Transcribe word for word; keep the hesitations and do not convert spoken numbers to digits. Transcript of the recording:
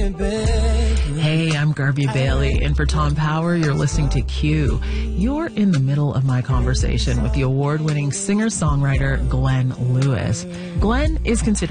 Hey, I'm Garby Bailey, and for Tom Power, you're listening to Q. You're in the middle of my conversation with the award-winning singer-songwriter Glenn Lewis. Glenn is considered